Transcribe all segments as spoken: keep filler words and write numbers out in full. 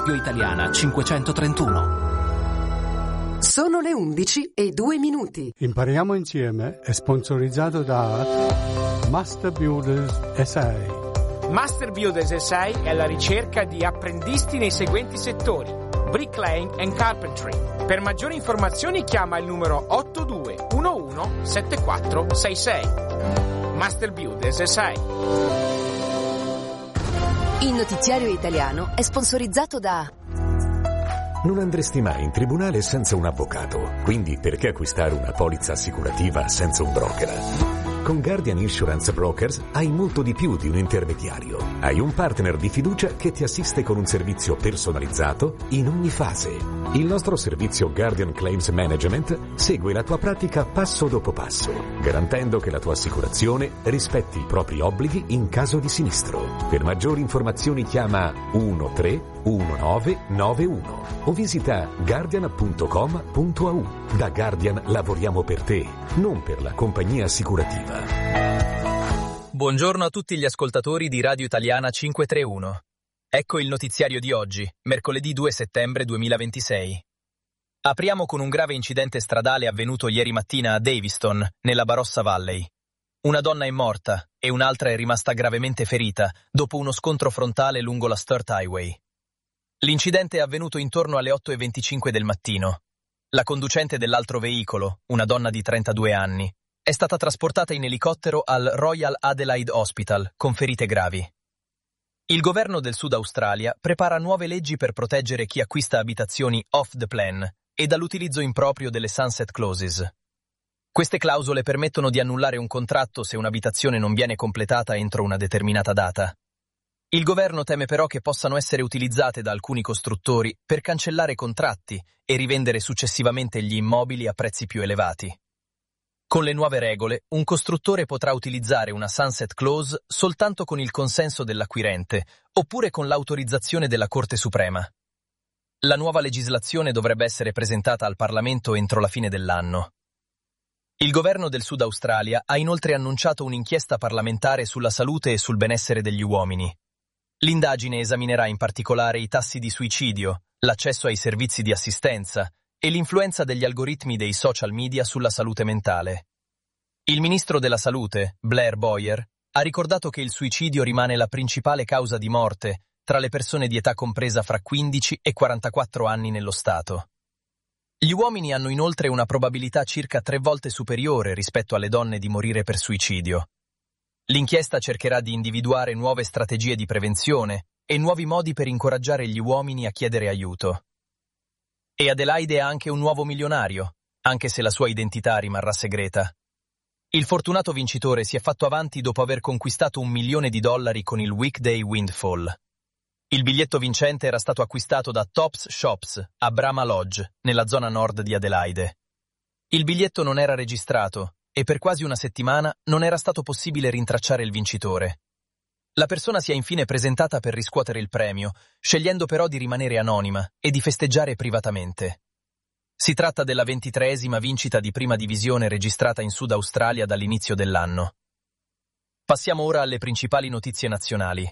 Radio Italiana cinquecentotrentuno. Sono le undici e due minuti. Impariamo insieme è sponsorizzato da Master Builders S A. Master Builders S A è alla ricerca di apprendisti nei seguenti settori: bricklaying and carpentry. Per maggiori informazioni chiama il numero otto due uno uno sette quattro sei sei. Master Builders S A. Il notiziario italiano è sponsorizzato da... Non andresti mai in tribunale senza un avvocato, quindi perché acquistare una polizza assicurativa senza un broker? Con Guardian Insurance Brokers hai molto di più di un intermediario. Hai un partner di fiducia che ti assiste con un servizio personalizzato in ogni fase. Il nostro servizio Guardian Claims Management segue la tua pratica passo dopo passo, garantendo che la tua assicurazione rispetti i propri obblighi in caso di sinistro. Per maggiori informazioni chiama uno tre uno nove nove uno o visita guardian punto com punto a u. Da Guardian lavoriamo per te, non per la compagnia assicurativa. Buongiorno a tutti gli ascoltatori di Radio Italiana cinquecentotrentuno. Ecco il notiziario di oggi, mercoledì due settembre duemilaventisei. Apriamo con un grave incidente stradale avvenuto ieri mattina a Daviston, nella Barossa Valley. Una donna è morta e un'altra è rimasta gravemente ferita dopo uno scontro frontale lungo la Sturt Highway. L'incidente è avvenuto intorno alle otto e venticinque del mattino. La conducente dell'altro veicolo, una donna di trentadue anni, è stata trasportata in elicottero al Royal Adelaide Hospital con ferite gravi. Il governo del Sud Australia prepara nuove leggi per proteggere chi acquista abitazioni off the plan e dall'utilizzo improprio delle sunset clauses. Queste clausole permettono di annullare un contratto se un'abitazione non viene completata entro una determinata data. Il governo teme però che possano essere utilizzate da alcuni costruttori per cancellare contratti e rivendere successivamente gli immobili a prezzi più elevati. Con le nuove regole, un costruttore potrà utilizzare una sunset clause soltanto con il consenso dell'acquirente oppure con l'autorizzazione della Corte Suprema. La nuova legislazione dovrebbe essere presentata al Parlamento entro la fine dell'anno. Il governo del Sud Australia ha inoltre annunciato un'inchiesta parlamentare sulla salute e sul benessere degli uomini. L'indagine esaminerà in particolare i tassi di suicidio, l'accesso ai servizi di assistenza e l'influenza degli algoritmi dei social media sulla salute mentale. Il ministro della Salute, Blair Boyer, ha ricordato che il suicidio rimane la principale causa di morte tra le persone di età compresa fra quindici e quarantaquattro anni nello Stato. Gli uomini hanno inoltre una probabilità circa tre volte superiore rispetto alle donne di morire per suicidio. L'inchiesta cercherà di individuare nuove strategie di prevenzione e nuovi modi per incoraggiare gli uomini a chiedere aiuto. E Adelaide ha anche un nuovo milionario, anche se la sua identità rimarrà segreta. Il fortunato vincitore si è fatto avanti dopo aver conquistato un milione di dollari con il Weekday Windfall. Il biglietto vincente era stato acquistato da Tops Shops a Brahma Lodge, nella zona nord di Adelaide. Il biglietto non era registrato e per quasi una settimana non era stato possibile rintracciare il vincitore. La persona si è infine presentata per riscuotere il premio, scegliendo però di rimanere anonima e di festeggiare privatamente. Si tratta della ventitreesima vincita di prima divisione registrata in Sud Australia dall'inizio dell'anno. Passiamo ora alle principali notizie nazionali.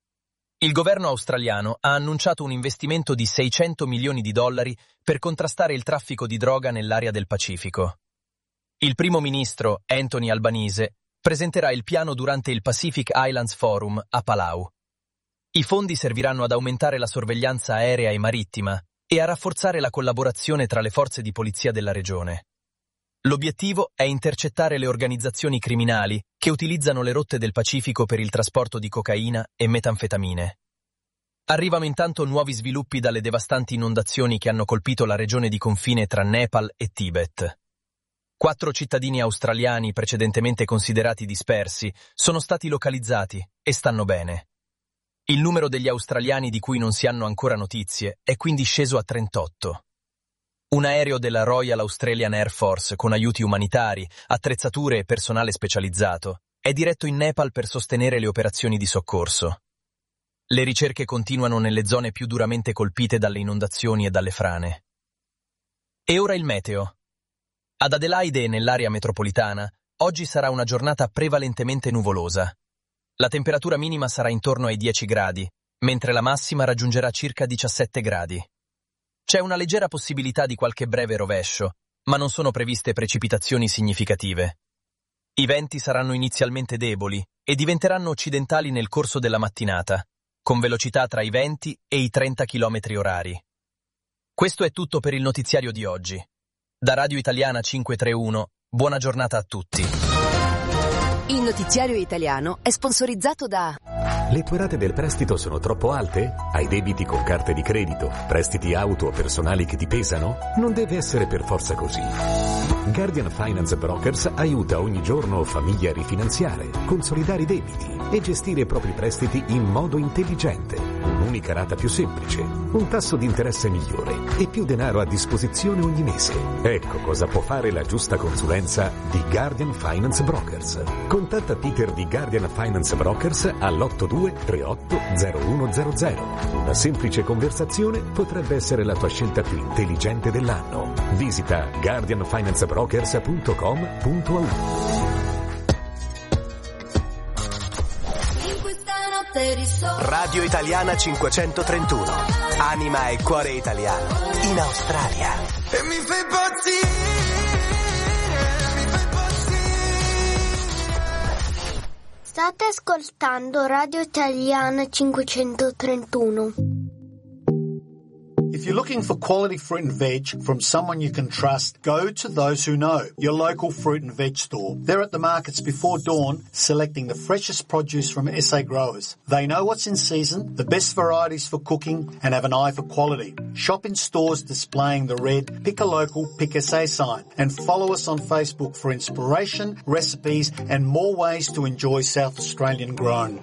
Il governo australiano ha annunciato un investimento di seicento milioni di dollari per contrastare il traffico di droga nell'area del Pacifico. Il primo ministro, Anthony Albanese, presenterà il piano durante il Pacific Islands Forum a Palau. I fondi serviranno ad aumentare la sorveglianza aerea e marittima e a rafforzare la collaborazione tra le forze di polizia della regione. L'obiettivo è intercettare le organizzazioni criminali che utilizzano le rotte del Pacifico per il trasporto di cocaina e metanfetamine. Arrivano intanto nuovi sviluppi dalle devastanti inondazioni che hanno colpito la regione di confine tra Nepal e Tibet. Quattro cittadini australiani precedentemente considerati dispersi sono stati localizzati e stanno bene. Il numero degli australiani di cui non si hanno ancora notizie è quindi sceso a trentotto. Un aereo della Royal Australian Air Force con aiuti umanitari, attrezzature e personale specializzato è diretto in Nepal per sostenere le operazioni di soccorso. Le ricerche continuano nelle zone più duramente colpite dalle inondazioni e dalle frane. E ora il meteo. Ad Adelaide e nell'area metropolitana, oggi sarà una giornata prevalentemente nuvolosa. La temperatura minima sarà intorno ai dieci gradi, mentre la massima raggiungerà circa diciassette gradi. C'è una leggera possibilità di qualche breve rovescio, ma non sono previste precipitazioni significative. I venti saranno inizialmente deboli e diventeranno occidentali nel corso della mattinata, con velocità tra i venti e i trenta chilometri orari. Questo è tutto per il notiziario di oggi. Da Radio Italiana cinquecentotrentuno, buona giornata a tutti. Il notiziario italiano è sponsorizzato da... Le tue rate del prestito sono troppo alte? Hai debiti con carte di credito? Prestiti auto o personali che ti pesano? Non deve essere per forza così. Guardian Finance Brokers aiuta ogni giorno famiglie a rifinanziare, consolidare i debiti e gestire i propri prestiti in modo intelligente. Un'unica rata più semplice, un tasso di interesse migliore e più denaro a disposizione ogni mese. Ecco cosa può fare la giusta consulenza di Guardian Finance Brokers. Contatta Peter di Guardian Finance Brokers all'otto due tre otto zero uno zero zero. Una semplice conversazione potrebbe essere la tua scelta più intelligente dell'anno. Visita guardian finance brokers punto com punto a u. Radio Italiana cinquecentotrentuno. Anima e cuore italiano in Australia. E mi fai impazzire, mi fai impazzire. State ascoltando Radio Italiana cinquecentotrentuno. If you're looking for quality fruit and veg from someone you can trust, go to Those Who Know, your local fruit and veg store. They're at the markets before dawn, selecting the freshest produce from S A growers. They know what's in season, the best varieties for cooking, and have an eye for quality. Shop in stores displaying the red Pick a Local, Pick S A sign, and follow us on Facebook for inspiration, recipes, and more ways to enjoy South Australian grown.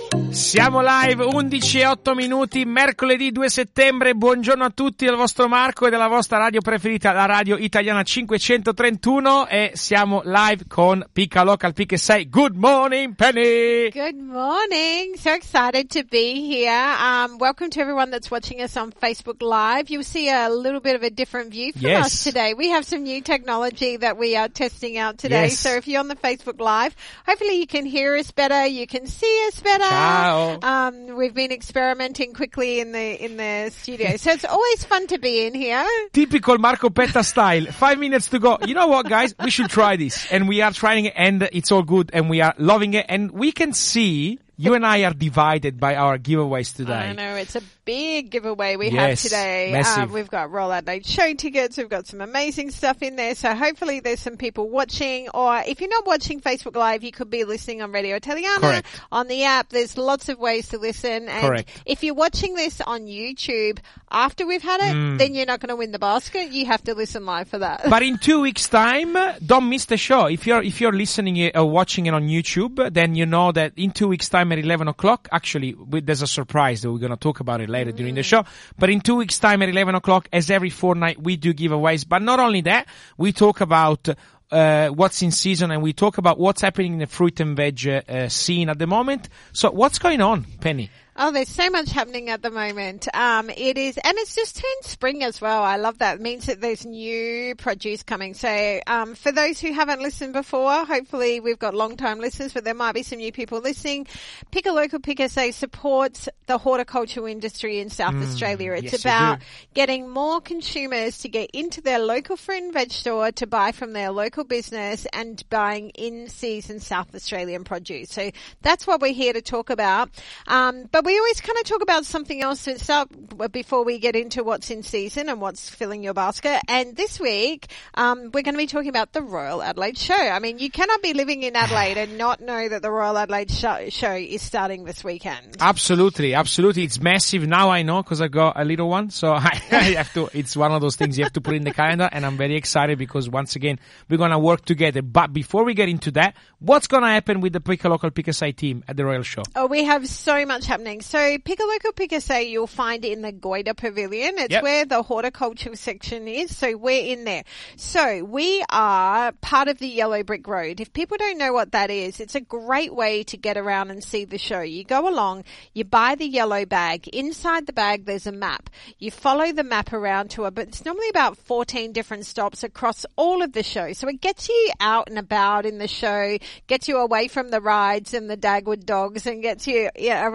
Siamo live, undici e otto minuti, mercoledì due settembre. Buongiorno a tutti dal vostro Marco e dalla vostra radio preferita, la Radio Italiana cinquecentotrentuno, e siamo live con Pick a Local, Pick S A. Good morning, Penny! Good morning! So excited to be here. Um, welcome to everyone that's watching us on Facebook Live. You'll see a little bit of a different view from yes. us today. We have some new technology that we are testing out today. Yes. So if you're on the Facebook Live, hopefully you can hear us better, you can see us better. Ciao. Um, we've been experimenting quickly in the in the studio, so it's always fun to be in here. Typical Marco Petta style. Five minutes to go. You know what, guys? We should try this, and we are trying it, and it's all good, and we are loving it, and we can see. You and I are divided by our giveaways today. I know, it's a big giveaway we yes, have today. Massive. Um, we've got Royal Adelaide show tickets, we've got some amazing stuff in there, so hopefully there's some people watching, or if you're not watching Facebook Live, you could be listening on Radio Italiana, Correct. on the app. There's lots of ways to listen, and Correct. if you're watching this on YouTube after we've had it, mm. then you're not going to win the basket. You have to listen live for that. But in two weeks' time, don't miss the show. If you're if you're listening or watching it on YouTube, then you know that in two weeks' time at eleven o'clock, actually, we, there's a surprise that we're going to talk about it later mm. during the show. But in two weeks' time at eleven o'clock, as every fortnight, we do giveaways. But not only that, we talk about uh, what's in season, and we talk about what's happening in the fruit and veg uh, scene at the moment. So what's going on, Penny? Oh, there's so much happening at the moment. Um, it is, and it's just turned spring as well. I love that. It means that there's new produce coming. So, um, for those who haven't listened before, hopefully we've got long-time listeners, but there might be some new people listening. Pick a Local, Pick S A supports the horticultural industry in South mm, Australia. It's yes, about getting more consumers to get into their local fruit and veg store to buy from their local business and buying in-season South Australian produce. So that's what we're here to talk about. Um, but we always kind of talk about something else before we get into what's in season and what's filling your basket. And this week, um, we're going to be talking about the Royal Adelaide Show. I mean, you cannot be living in Adelaide and not know that the Royal Adelaide Show, show is starting this weekend. Absolutely, absolutely. It's massive. Now I know because I got a little one. So I, I have to, it's one of those things you have to put in the calendar. And I'm very excited because once again, we're going to work together. But before we get into that, what's going to happen with the Pick a Local, Pick S A team at the Royal Show? Oh, we have so much happening. So Pick a Local, Pick S A you'll find in the Goida Pavilion. It's yep. where the horticultural section is. So we're in there. So we are part of the Yellow Brick Road. If people don't know what that is, it's a great way to get around and see the show. You go along, you buy the yellow bag. Inside the bag there's a map. You follow the map around to it, but it's normally about fourteen different stops across all of the show. So it gets you out and about in the show, gets you away from the rides and the Dagwood dogs, and gets you yeah, around seeing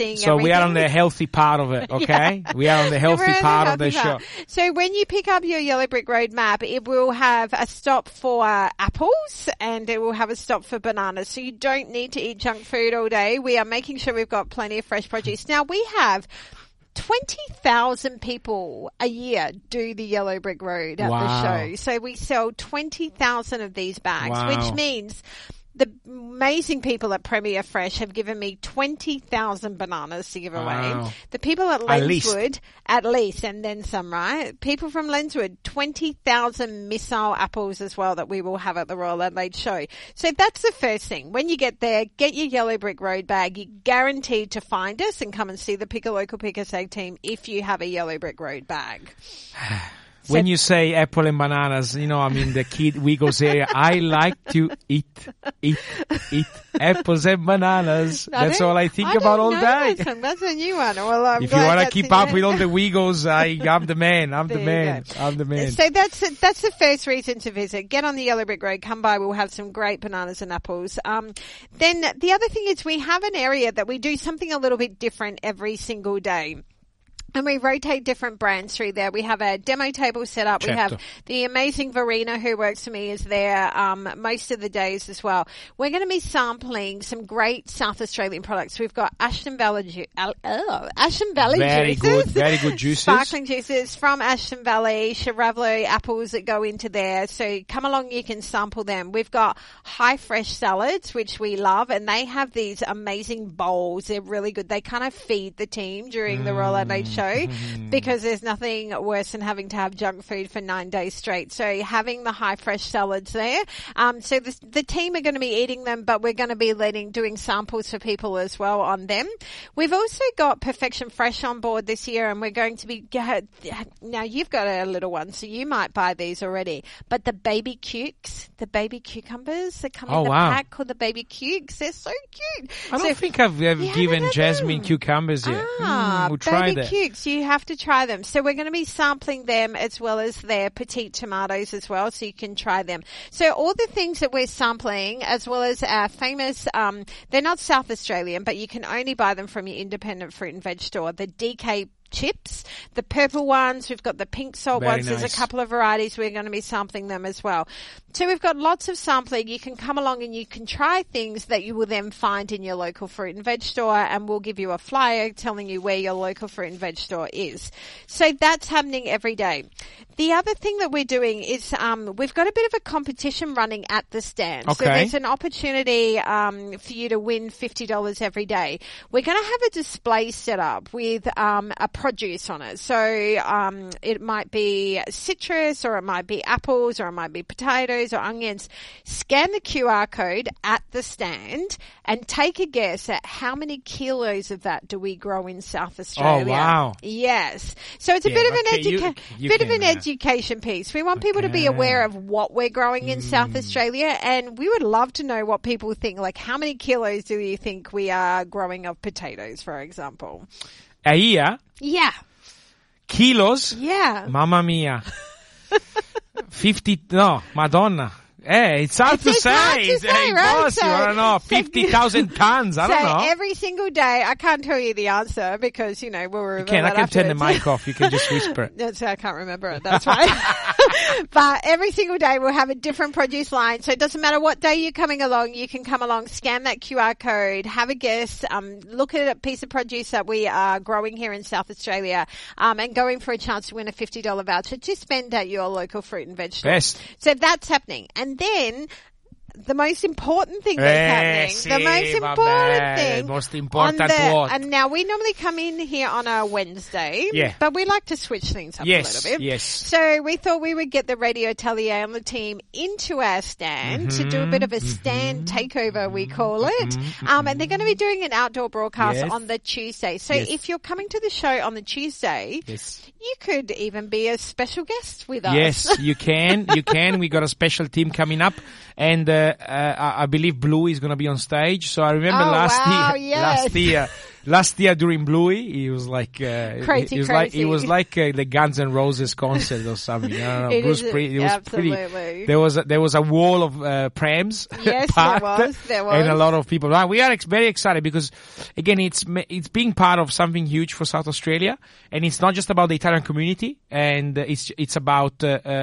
eating. So everything. we are on the healthy part of it, okay? Yeah. We are on the healthy on part the of the healthy show. part. So when you pick up your Yellow Brick Road map, it will have a stop for apples and it will have a stop for bananas. So you don't need to eat junk food all day. We are making sure we've got plenty of fresh produce. Now we have twenty thousand people a year do the Yellow Brick Road at Wow. the show. So we sell twenty thousand of these bags, Wow. which means the amazing people at Premier Fresh have given me twenty thousand bananas to give away. Wow. The people at At least. Lenswood, at least, and then some, right? People from Lenswood, twenty thousand missile apples as well that we will have at the Royal Adelaide Show. So that's the first thing. When you get there, get your Yellow Brick Road bag. You're guaranteed to find us and come and see the Pick a Local, Pick a Save team if you have a Yellow Brick Road bag. When you say apple and bananas, you know, I mean, the kid Wiggles area, I like to eat, eat, eat apples and bananas. I That's don't- all I think I about don't all know day. That song. That's a new one. Well, I'm If you glad want to that's keep in up there. with all the Wiggles, I, I'm the man. I'm the There you man. go. I'm the man. So that's that's the first reason to visit. Get on the Yellow Brick Road. Come by. We'll have some great bananas and apples. Um, then the other thing is we have an area that we do something a little bit different every single day. And we rotate different brands through there. We have a demo table set up. We Certo. have the amazing Verena who works for me is there um, most of the days as well. We're going to be sampling some great South Australian products. We've got Ashton Valley, ju- uh, oh, Ashton Valley Very juices. good, very good juices. Sparkling juices from Ashton Valley, Chivravlo apples that go into there. So come along, you can sample them. We've got High Fresh salads, which we love, and they have these amazing bowls. They're really good. They kind of feed the team during the Royal Adelaide Show. Because there's nothing worse than having to have junk food for nine days straight. So having the High Fresh salads there. Um, so the, the team are going to be eating them, but we're going to be letting, doing samples for people as well on them. We've also got Perfection Fresh on board this year, and we're going to be, now you've got a little one, so you might buy these already, but the baby cukes, the baby cucumbers that come Oh, in the wow. pack called the baby cukes, they're so cute. I don't So- think I've ever You given haven't had Jasmine them? cucumbers yet. Ah, Mm, we'll try baby that. cukes, you have to try them. So we're going to be sampling them as well as their petite tomatoes as well, so you can try them. So all the things that we're sampling, as well as our famous, um, they're not South Australian, but you can only buy them from your independent fruit and veg store. The D K chips, the purple ones, we've got the pink salt Very ones, there's nice. a couple of varieties, we're going to be sampling them as well. So we've got lots of sampling. You can come along and you can try things that you will then find in your local fruit and veg store, and we'll give you a flyer telling you where your local fruit and veg store is. So that's happening every day. The other thing that we're doing is um, we've got a bit of a competition running at the stand. So Okay. there's an opportunity um, for you to win fifty dollars every day. We're going to have a display set up with um, a produce on it. So um, it might be citrus, or it might be apples, or it might be potatoes or onions. Scan the Q R code at the stand and take a guess at how many kilos of that do we grow in South Australia. Oh, wow. Yes. So it's a Yeah, bit of an okay, you- educa- you bit of can, an uh, education piece. We want people to be Okay. aware of what we're growing in Mm. South Australia, and we would love to know what people think. Like, how many kilos do you think we are growing of potatoes, for example? A year, Yeah. kilos, Yeah. mamma mia. fifty, no, Madonna. Eh, it's hard It's- to it's say. hard to It's say, right? impossible. So- I don't know. so- fifty thousand tons. I so don't know. every single day, I can't tell you the answer because, you know, we'll reveal You can, I that can turn the afterwards. mic off. You can just whisper it. That's, I can't remember it. That's right. But every single day we'll have a different produce line. So it doesn't matter what day you're coming along. You can come along, scan that Q R code, have a guess, um, look at a piece of produce that we are growing here in South Australia, um, and going for a chance to win a fifty dollars voucher to spend at your local fruit and veg store. Best. So that's happening. And then the most important thing that's Eh, happening, sì, the most vabbè, important thing, most on important the, what? and now we normally come in here on a Wednesday, Yeah. but we like to switch things up Yes, a little bit. yes. So we thought we would get the Radio Atelier and the team into our stand to do a bit of a stand takeover, we call it. Um, and they're going to be doing an outdoor broadcast Yes. on the Tuesday. So Yes. if you're coming to the show on the Tuesday, Yes. you could even be a special guest with us. Yes, you can. You can. We got a special team coming up, and uh, uh, I I believe Blue is going to be on stage. So I remember Oh, last wow, year, yes. last year, last year during Bluey, he was like, uh, crazy, he was crazy. like, he was like uh, the Guns N' Roses concert or something. I don't know. It Bruce is, Spree- it was absolutely. pretty. There was a, there was a wall of uh, prams. Yes, parked, there was. There was. And a lot of people. Well, we are ex- very excited because, again, it's it's being part of something huge for South Australia, and it's not just about the Italian community, and it's it's about uh,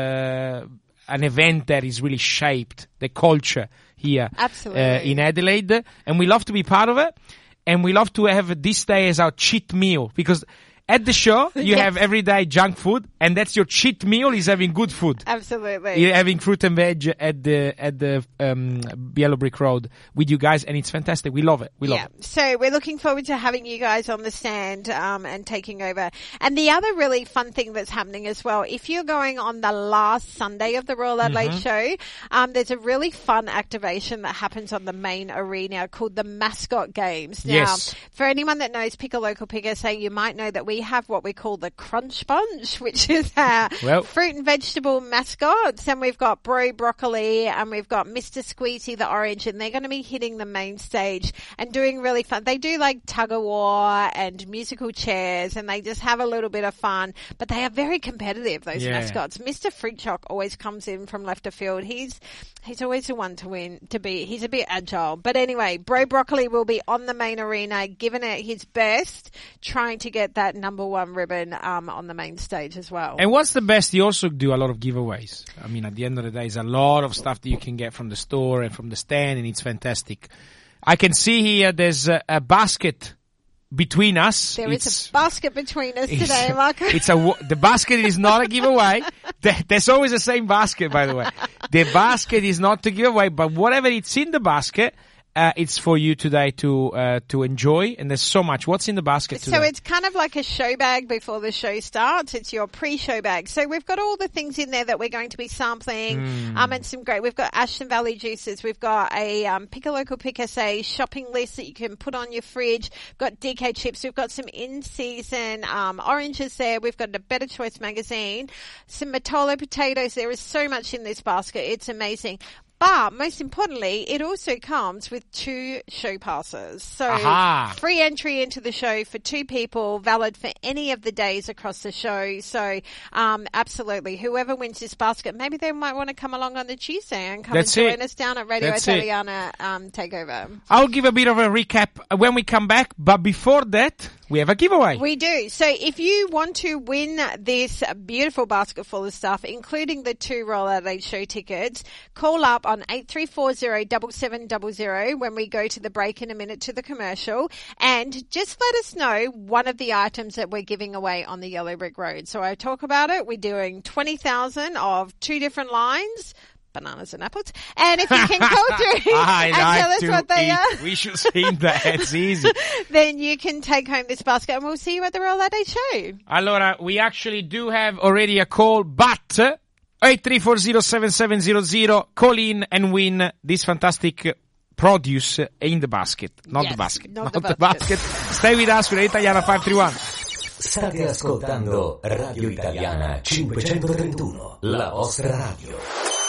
uh, an event that is really shaped the culture here Absolutely. Uh, in Adelaide, and we love to be part of it, and we love to have this day as our cheat meal because at the show you Yes. have everyday junk food, and that's your cheat meal is having good food. Absolutely. You're having fruit and veg at the at the um, Yellow Brick Road with you guys, and it's fantastic. We love it. We love yeah. it. So we're looking forward to having you guys on the stand um, and taking over. And the other really fun thing that's happening as well, if you're going on the last Sunday of the Royal Adelaide Mm-hmm. show, um, there's a really fun activation that happens on the main arena called the Mascot Games. Now, Yes. for anyone that knows Pick a Local, Pick S A, you might know that we have what we call the Crunch Bunch, which is our Well- fruit and vegetable mascots. And we've got Bro Broccoli and we've got Mister Squeezy the Orange, and they're going to be hitting the main stage and doing really fun. They do like tug of war and musical chairs, and they just have a little bit of fun, but they are very competitive, those Yeah. mascots. Mister Fruitchock always comes in from left of field. He's, he's always the one to win, to be, he's a bit agile. But anyway, Bro Broccoli will be on the main arena, giving it his best, trying to get that number one ribbon, um, on the main stage as well. And what's the best? You also do a lot of giveaways. I mean, at the end of the day, it's a lot of stuff that you can get from the store and from the stand, and it's fantastic. I can see here there's a, a basket between us. There it's, is a basket between us it's- today, Marco. It's a wa- the basket is not a giveaway. There- There's always the same basket, by the way. The basket is not to give away, but whatever it's in the basket, uh, it's for you today to uh, to enjoy. And there's so much. What's in the basket today? So it's kind of like a show bag before the show starts. It's your pre-show bag. So we've got all the things in there that we're going to be sampling. Mm. Um, and some great, we've got Ashton Valley juices. We've got a, um, Pick a Local Pick S A shopping list that you can put on your fridge. We've got D K chips. We've got some in-season, um, oranges there. We've got a Better Choice magazine, some Matolo potatoes. There is so much in this basket. It's amazing. But most importantly, it also comes with two show passes. So Aha. free entry into the show for two people, valid for any of the days across the show. So um, absolutely, whoever wins this basket, maybe they might want to come along on the Tuesday and come That's and join it. us down at Radio That's it. Italiana um, Takeover. I'll give a bit of a recap when we come back, but before that, we have a giveaway. We do. So if you want to win this beautiful basket full of stuff, including the two Royal Adelaide show tickets, call up on eight three four zero seven seven zero zero when we go to the break in a minute to the commercial, and just let us know one of the items that we're giving away on the Yellow Brick Road. So I talk about it. We're doing twenty thousand of two different lines, bananas and apples. And if you can call through I and like tell us to what they eat. are, We should sing that. It's easy. then you can take home this basket, and we'll see you at the Royal Adelaide show. Allora, we actually do have already a call, but eight three four zero seven seven zero zero, call in and win this fantastic produce in the basket. Not Yes, the basket. not Not, the the basket. basket. Stay with us with Italiana five three one. State ascoltando Radio Italiana cinquecentotrentuno, la vostra radio.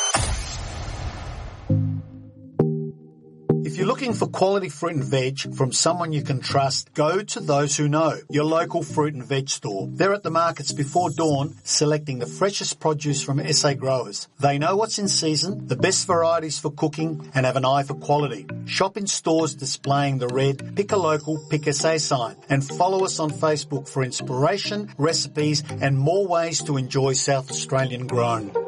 If you're looking for quality fruit and veg from someone you can trust, go to Those Who Know, your local fruit and veg store. They're at the markets before dawn, selecting the freshest produce from S A growers. They know what's in season, the best varieties for cooking, and have an eye for quality. Shop in stores displaying the red Pick a Local, Pick S A sign, and follow us on Facebook for inspiration, recipes, and more ways to enjoy South Australian grown.